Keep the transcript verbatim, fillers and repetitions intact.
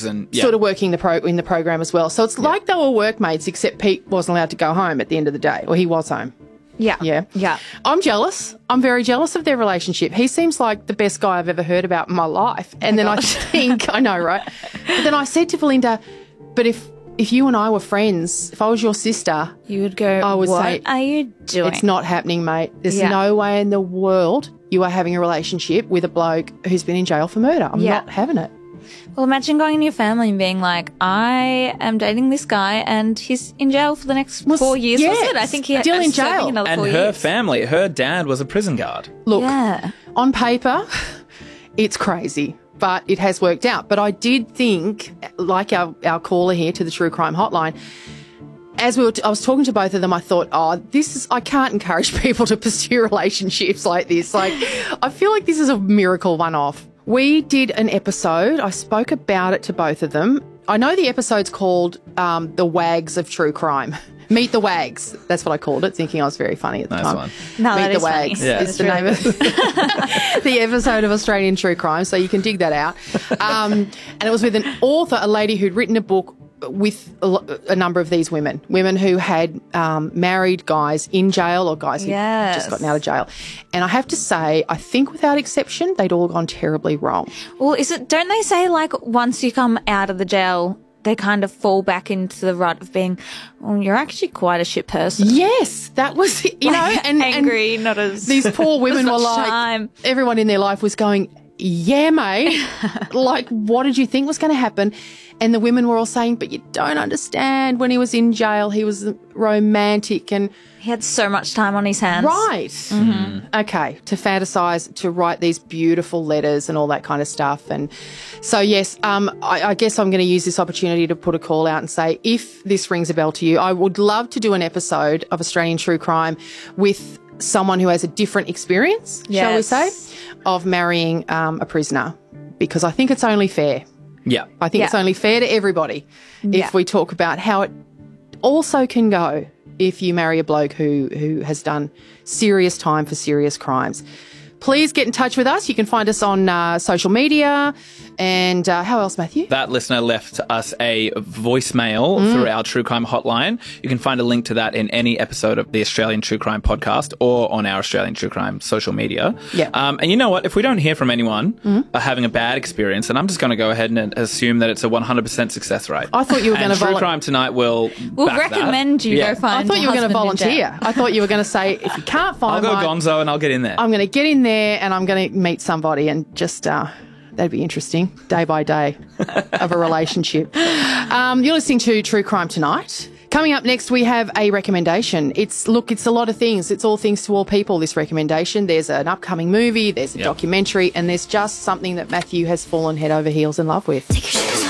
drugs and yeah. sort of working the pro- in the program as well. So it's yeah. like they were workmates, except Pete wasn't allowed to go home at the end of the day, or he was home. Yeah. Yeah. Yeah. I'm jealous. I'm very jealous of their relationship. He seems like the best guy I've ever heard about in my life. And oh then gosh. I think, I know, right? But then I said to Belinda, but if if you and I were friends, if I was your sister, you would go, I would what say, are you doing? It's not happening, mate. There's yeah. no way in the world you are having a relationship with a bloke who's been in jail for murder. I'm yeah. not having it. Well, imagine going into your family and being like, I am dating this guy and he's in jail for the next well, four years, yes, was it? I think he's still in jail. Another and four her years. family, her dad was a prison guard. Look, yeah. on paper, it's crazy, but it has worked out. But I did think, like our, our caller here to the True Crime Hotline, as we were t- I was talking to both of them, I thought, oh, this is, I can't encourage people to pursue relationships like this. Like, I feel like this is a miracle one-off. We did an episode. I spoke about it to both of them. I know the episode's called um, The Wags of True Crime. Meet the Wags. That's what I called it, thinking I was very funny at the nice time. One. No, Meet that the is Wags funny. Yeah. is the name of the episode of Australian True Crime, so you can dig that out. Um, and it was with an author, a lady who'd written a book with a, a number of these women, women who had um, married guys in jail or guys who yes. just gotten out of jail. And I have to say, I think without exception, they'd all gone terribly wrong. Well, is it? Don't they say like once you come out of the jail, they kind of fall back into the rut of being, well, you're actually quite a shit person. Yes, that was, you know, and angry, and not as these poor women were like, time. Everyone in their life was going, yeah, mate, like, what did you think was going to happen? And the women were all saying, but you don't understand. When he was in jail, he was romantic and he had so much time on his hands. Right. Mm-hmm. Okay. To fantasize, to write these beautiful letters and all that kind of stuff. And so, yes, um, I, I guess I'm going to use this opportunity to put a call out and say, if this rings a bell to you, I would love to do an episode of Australian True Crime with someone who has a different experience, yes. shall we say, of marrying um, a prisoner, because I think it's only fair. Yeah. I think yeah. it's only fair to everybody yeah. if we talk about how it also can go if you marry a bloke who, who has done serious time for serious crimes. Please get in touch with us. You can find us on uh, social media. And uh, how else, Matthew? That listener left us a voicemail mm. through our True Crime hotline. You can find a link to that in any episode of the Australian True Crime podcast or on our Australian True Crime social media. Yeah. Um, and you know what? If we don't hear from anyone mm. uh, having a bad experience, then I'm just going to go ahead and assume that it's a one hundred percent success rate. I thought you were going to True volu- Crime Tonight will We'll back recommend that. you yeah. go find I thought you were going to volunteer. I thought you were going to say, if you can't find I'll go one, gonzo and I'll get in there. I'm going to get in there and I'm going to meet somebody and just... Uh, that'd be interesting, day by day of a relationship. Um, you're listening to True Crime Tonight. Coming up next, we have a recommendation. It's, look, it's a lot of things. It's all things to all people, this recommendation. There's an upcoming movie, there's a yep. documentary, and there's just something that Matthew has fallen head over heels in love with.